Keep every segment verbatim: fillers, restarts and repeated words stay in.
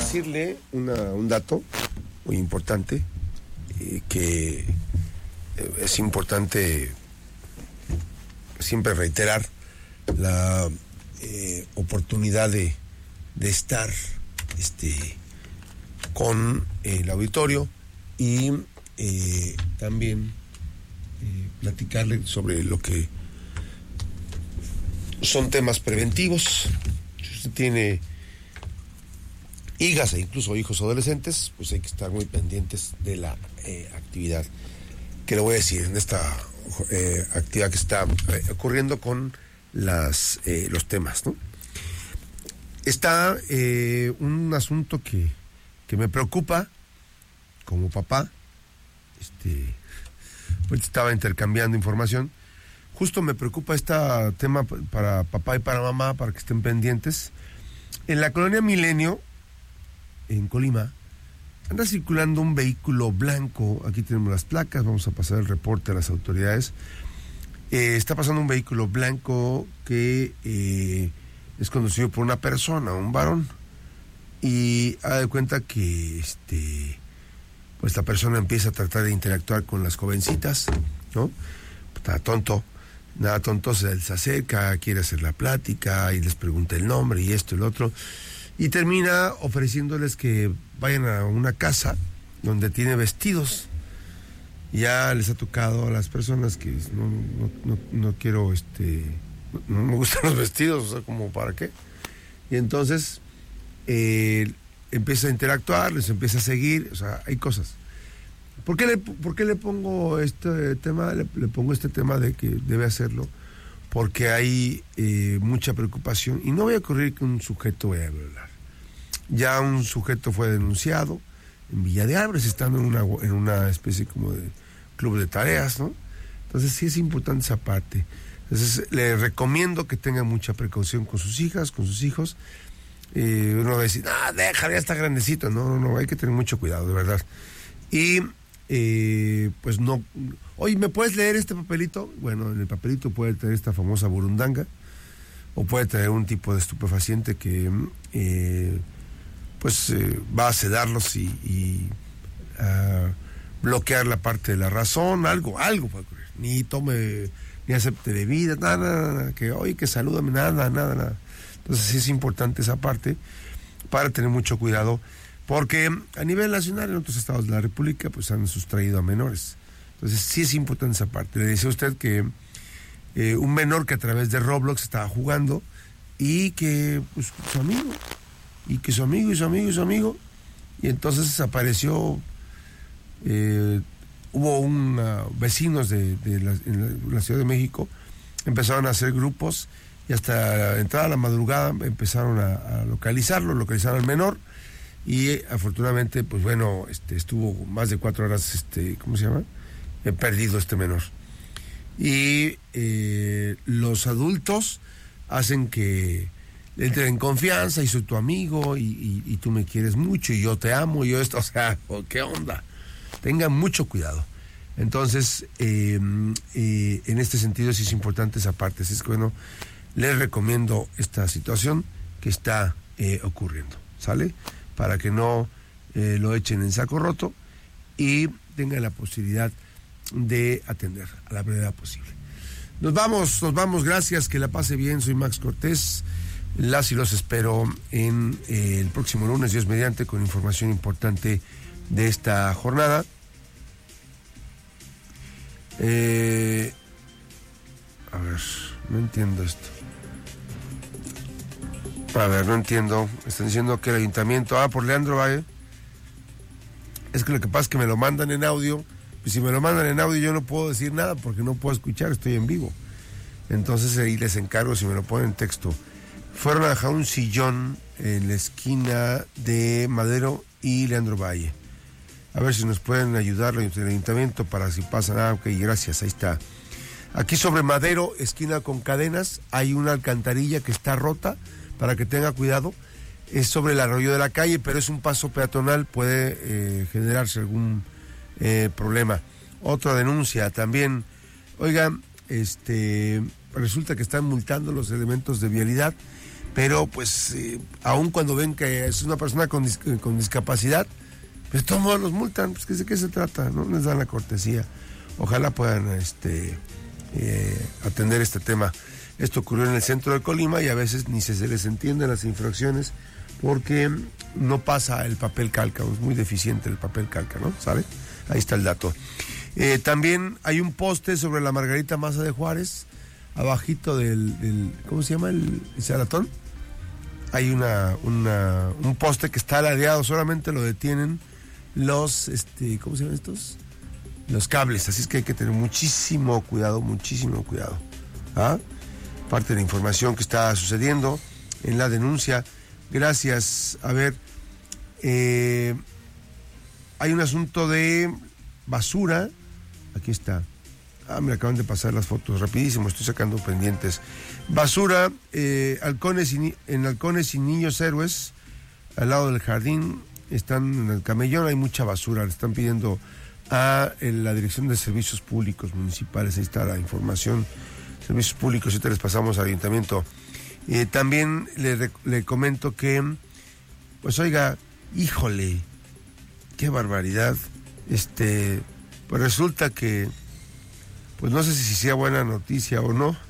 decirle una, un dato muy importante, eh, que eh, es importante siempre reiterar la eh, oportunidad de, de estar este, con el auditorio y eh, también eh, platicarle sobre lo que son temas preventivos. Si usted tiene hijas e incluso hijos adolescentes, pues hay que estar muy pendientes de la eh, actividad que le voy a decir en esta eh, actividad que está eh, ocurriendo con las eh, los temas, ¿no? Está eh, un asunto que, que me preocupa como papá. Este, pues estaba intercambiando información. Justo me preocupa este tema para papá y para mamá, para que estén pendientes. En la colonia Milenio, en Colima, anda circulando un vehículo blanco. Aquí tenemos las placas, vamos a pasar el reporte a las autoridades. Eh, está pasando un vehículo blanco que eh, es conducido por una persona, un varón. Y haga de cuenta que este, pues la persona empieza a tratar de interactuar con las jovencitas, ¿no? Está tonto. Nada tonto, se les acerca, quiere hacer la plática y les pregunta el nombre y esto y lo otro. Y termina ofreciéndoles que vayan a una casa donde tiene vestidos. Ya les ha tocado a las personas que no, no, no, no quiero, este, no me gustan los vestidos, o sea, como para qué. Y entonces eh, empieza a interactuar, les empieza a seguir, o sea, hay cosas. ¿Por qué le, por qué le pongo este tema? Le, le pongo este tema de que debe hacerlo, porque hay eh, mucha preocupación y no voy a ocurrir que un sujeto vaya a violar. Ya un sujeto fue denunciado en Villa de Álvarez, estando en una, en una especie como de club de tareas, ¿no? Entonces sí es importante esa parte. Entonces le recomiendo que tenga mucha precaución con sus hijas, con sus hijos. Eh, uno va a decir, ah, déjale, ya está grandecito. No, no, no, hay que tener mucho cuidado, de verdad. Y Eh, pues no, oye, ¿me puedes leer este papelito? Bueno, en el papelito puede tener esta famosa burundanga, o puede tener un tipo de estupefaciente que eh, pues eh, va a sedarlos y, y uh, bloquear la parte de la razón, algo, algo puede ocurrir. Ni tome, ni acepte bebida, nada, nada, nada, que oye, que salúdame, nada, nada, nada. Entonces sí es importante esa parte para tener mucho cuidado. Porque a nivel nacional, en otros estados de la República, pues han sustraído a menores. Entonces, sí es importante esa parte. Le decía a usted que eh, un menor que a través de Roblox estaba jugando y que, pues, su amigo, y que su amigo, y su amigo, y su amigo, y entonces apareció, eh, hubo un, uh, vecinos de, de la, en, la, en la Ciudad de México, empezaron a hacer grupos, y hasta entrada a la madrugada empezaron a, a localizarlo, localizaron al menor. Y afortunadamente, pues bueno, este, estuvo más de cuatro horas, este, ¿cómo se llama? He perdido este menor. Y eh, los adultos hacen que entren en confianza y soy tu amigo y, y, y tú me quieres mucho y yo te amo y yo esto, o sea, ¿qué onda? Tengan mucho cuidado. Entonces, eh, eh, en este sentido sí es importante esa parte. Así es que bueno, les recomiendo esta situación que está eh, ocurriendo, ¿sale? Para que no eh, lo echen en saco roto y tengan la posibilidad de atender a la brevedad posible. Nos vamos, nos vamos, gracias, que la pase bien, soy Max Cortés, las y los espero en eh, el próximo lunes, Dios mediante, con información importante de esta jornada. Eh, a ver, no entiendo esto. A ver, no entiendo. Están diciendo que el ayuntamiento... Ah, por Leandro Valle. Es que lo que pasa es que me lo mandan en audio. Pues si me lo mandan en audio yo no puedo decir nada porque no puedo escuchar, estoy en vivo. Entonces ahí les encargo si me lo ponen en texto. Fueron a dejar un sillón en la esquina de Madero y Leandro Valle. A ver si nos pueden ayudar el ayuntamiento para si pasan. Ah, ok, gracias, ahí está. Aquí sobre Madero, esquina con Cadenas, hay una alcantarilla que está rota, para que tenga cuidado. Es sobre el arroyo de la calle, pero es un paso peatonal, puede eh, generarse algún eh, problema. Otra denuncia también, oigan, este, resulta que están multando los elementos de vialidad, pero pues eh, aun cuando ven que es una persona con, dis con discapacidad, pues todos modos los multan, pues ¿de qué se trata? No les dan la cortesía. Ojalá puedan este, eh, atender este tema. Esto ocurrió en el centro de Colima y a veces ni se, se les entienden las infracciones porque no pasa el papel calca, es muy deficiente el papel calca, ¿no? ¿Sabe? Ahí está el dato. Eh, también hay un poste sobre la Margarita Maza de Juárez, abajito del, del ¿cómo se llama? El, el Zaratón. Hay una, una, un poste que está ladeado, solamente lo detienen los, este, ¿cómo se llaman estos? Los cables, así es que hay que tener muchísimo cuidado, muchísimo cuidado. ¿Ah? Parte de la información que está sucediendo en la denuncia. Gracias. A ver, eh, hay un asunto de basura. Aquí está. Ah, me acaban de pasar las fotos, rapidísimo, estoy sacando pendientes. Basura, eh, halcones y, en Halcones y Niños Héroes, al lado del jardín, están en el camellón, hay mucha basura, le están pidiendo a en la Dirección de Servicios Públicos Municipales, ahí está la información. Servicios Públicos, ahorita les pasamos al ayuntamiento. Eh, también le, le comento que, pues oiga, híjole, qué barbaridad. Este, pues resulta que, pues no sé si sea buena noticia o no,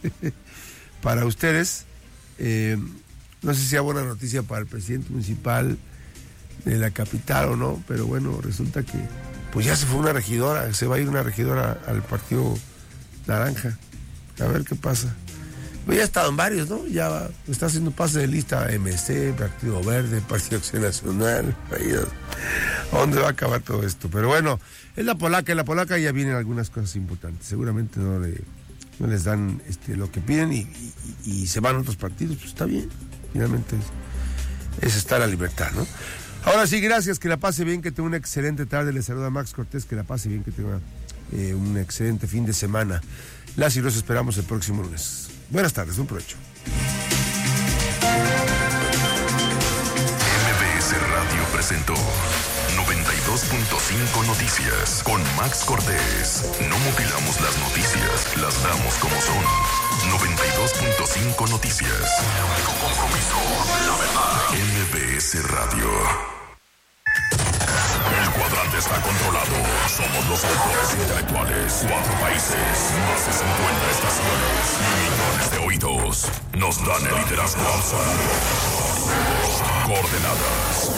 para ustedes, eh, no sé si sea buena noticia para el presidente municipal de la capital o no, pero bueno, resulta que, pues ya se fue una regidora, se va a ir una regidora al Partido Naranja. A ver qué pasa. Pues ya ha estado en varios, ¿no? Ya va, está haciendo pase de lista M C, Partido Verde, Partido Acción Nacional. ¿A dónde va a acabar todo esto? Pero bueno, es la polaca, en la polaca ya vienen algunas cosas importantes. Seguramente no, le, no les dan este, lo que piden y, y, y se van a otros partidos. Pues está bien. Finalmente es, es está la libertad, ¿no? Ahora sí, gracias, que la pase bien, que tenga una excelente tarde. Le saluda Max Cortés, que la pase bien, que tenga eh, un excelente fin de semana. Las y los esperamos el próximo lunes. Buenas tardes, un provecho. M B S Radio presentó noventa y dos punto cinco Noticias con Max Cortés. No mutilamos las noticias, las damos como son. noventa y dos punto cinco Noticias. Tu compromiso, la verdad. M B S Radio. El cuadrante está controlado. Somos los autores intelectuales. Cuatro países, más de cincuenta estaciones, millones de oídos. Nos dan el liderazgo absoluto. Coordenadas.